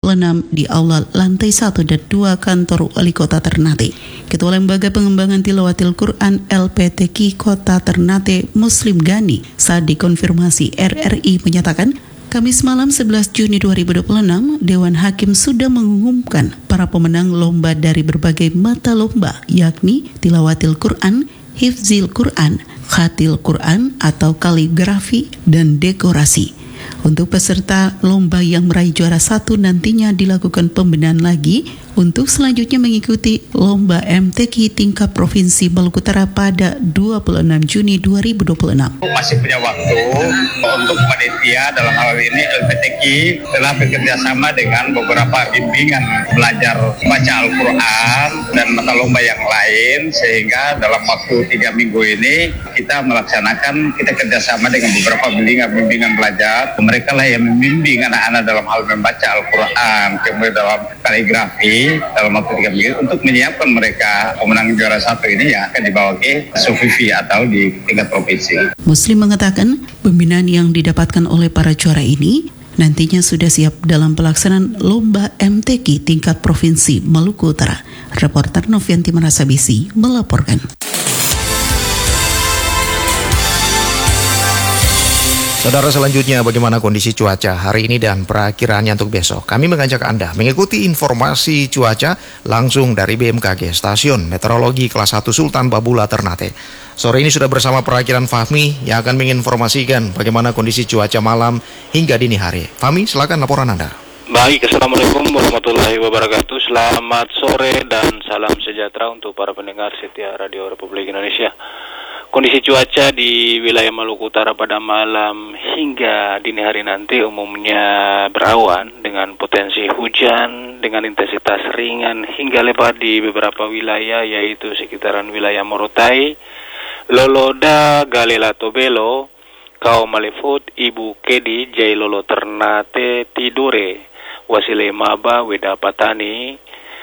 di Aula Lantai 1 dan 2 Kantor Wali Kota Ternate. Ketua Lembaga Pengembangan Tilawatil Quran LPTQ Kota Ternate Muslim Gani saat dikonfirmasi RRI menyatakan, Kamis malam 11 Juni 2026, Dewan Hakim sudah mengumumkan para pemenang lomba dari berbagai mata lomba, yakni Tilawatil Quran, Hifzil Quran, Khatil Quran atau kaligrafi, dan dekorasi. Untuk peserta lomba yang meraih juara 1 nantinya dilakukan pembinaan lagi untuk selanjutnya mengikuti lomba MTQ tingkat Provinsi Maluku Utara pada 26 Juni 2026. Masih punya waktu untuk panitia dalam hal ini LPTQ telah bekerjasama dengan beberapa bimbingan belajar baca Al-Quran dan mata lomba yang lain, sehingga dalam waktu 3 minggu ini kita kerjasama dengan beberapa bimbingan belajar. Mereka lah yang membimbing anak-anak dalam hal membaca Al-Quran, kemudian dalam kaligrafi dalam waktu 3 minggu untuk menyiapkan mereka pemenang juara 1 ini yang akan dibawa ke Sofifi atau di tingkat provinsi. Muslim mengatakan pembinaan yang didapatkan oleh para juara ini nantinya sudah siap dalam pelaksanaan lomba MTQ tingkat Provinsi Maluku Utara. Reporter Novianti Marasabisi melaporkan. Saudara, selanjutnya bagaimana kondisi cuaca hari ini dan perakiraannya untuk besok? Kami mengajak Anda mengikuti informasi cuaca langsung dari BMKG Stasiun Meteorologi Kelas 1 Sultan Babula Ternate. Sore ini sudah bersama perakiran Fahmi yang akan menginformasikan bagaimana kondisi cuaca malam hingga dini hari. Fahmi, silakan laporan Anda. Baik, Assalamualaikum warahmatullahi wabarakatuh. Selamat sore dan salam sejahtera untuk para pendengar setia Radio Republik Indonesia. Kondisi cuaca di wilayah Maluku Utara pada malam hingga dini hari nanti umumnya berawan dengan potensi hujan dengan intensitas ringan hingga lebat di beberapa wilayah, yaitu sekitaran wilayah Morotai, Loloda, Galela Tobelo, Kau Malefut, Ibu Kedi, Jailolo Ternate, Tidore, Wasile Maba, Weda Patani,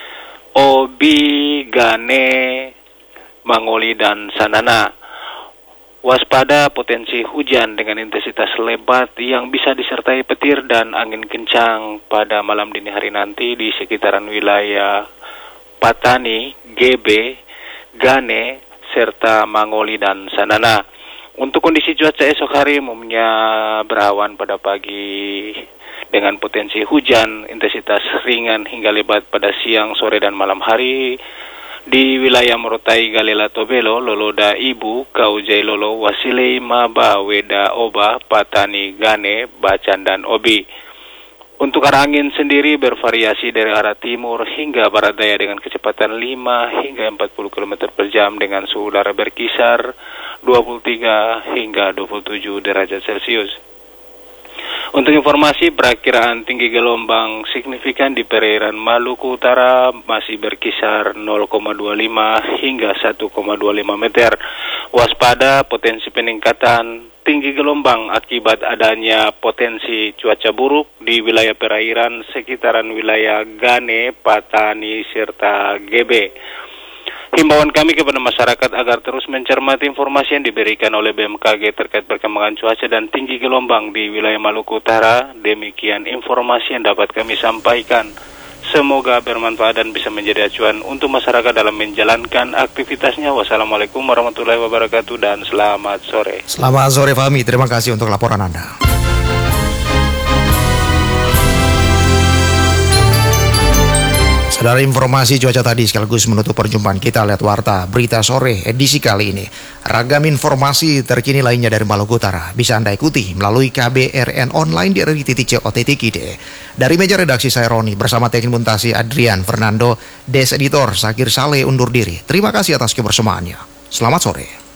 Obi, Gane, Mangoli, dan Sanana. Waspada potensi hujan dengan intensitas lebat yang bisa disertai petir dan angin kencang pada malam dini hari nanti di sekitaran wilayah Patani, GB, Gane, serta Mangoli dan Sanana. Untuk kondisi cuaca esok hari umumnya berawan pada pagi dengan potensi hujan intensitas ringan hingga lebat pada siang, sore, dan malam hari. Di wilayah Morotai, Galela Tobelo, Loloda Ibu, Kaujai Lolo, Wasile Maba, Weda Oba, Patani, Gane, Bacan, dan Obi. Untuk arah angin sendiri bervariasi dari arah timur hingga barat daya dengan kecepatan 5 hingga 40 km per jam dengan suhu udara berkisar 23 hingga 27 derajat Celcius. Untuk informasi, perakiraan tinggi gelombang signifikan di perairan Maluku Utara masih berkisar 0,25 hingga 1,25 meter. Waspada potensi peningkatan tinggi gelombang akibat adanya potensi cuaca buruk di wilayah perairan sekitaran wilayah Gane, Patani, serta GB. Himbauan kami kepada masyarakat agar terus mencermati informasi yang diberikan oleh BMKG terkait perkembangan cuaca dan tinggi gelombang di wilayah Maluku Utara. Demikian informasi yang dapat kami sampaikan. Semoga bermanfaat dan bisa menjadi acuan untuk masyarakat dalam menjalankan aktivitasnya. Wassalamualaikum warahmatullahi wabarakatuh dan selamat sore. Selamat sore Fahmi, terima kasih untuk laporan Anda. Saudara, informasi cuaca tadi sekaligus menutup perjumpaan kita lihat Warta Berita Sore edisi kali ini. Ragam informasi terkini lainnya dari Maluku Utara bisa Anda ikuti melalui KBRN online di RRI.co.id. Dari meja redaksi saya Roni bersama teknik montasi Adrian Fernando, Des Editor Sakir Saleh undur diri. Terima kasih atas kebersamaannya. Selamat sore.